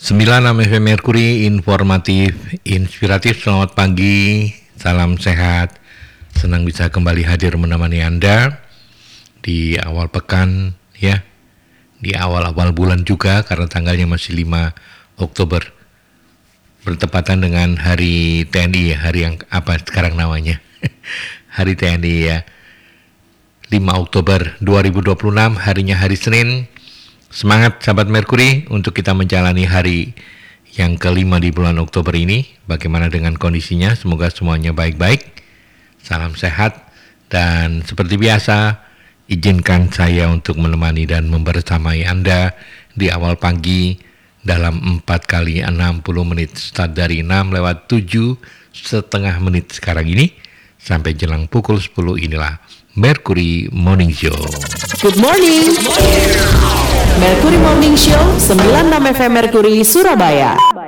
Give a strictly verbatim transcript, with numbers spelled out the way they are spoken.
sembilan puluh enam F M Mercury, informatif, inspiratif. Selamat pagi, salam sehat. Senang bisa kembali hadir menemani Anda di awal pekan, ya, di awal-awal bulan juga, karena tanggalnya masih lima Oktober, bertepatan dengan Hari T N I, ya, hari yang apa sekarang namanya, Hari T N I, ya, lima Oktober dua ribu dua puluh enam, harinya hari Senin. Semangat sahabat Mercury untuk kita menjalani hari yang kelima di bulan Oktober ini. Bagaimana dengan kondisinya? Semoga semuanya baik-baik. Salam sehat, dan seperti biasa izinkan saya untuk menemani dan membersamai Anda di awal pagi dalam empat kali enam puluh menit, start dari enam lewat tujuh setengah menit sekarang ini sampai jelang pukul sepuluh. Inilah Mercury Morning Show. Good morning. Mercury Morning Show sembilan puluh enam F M Mercury Surabaya.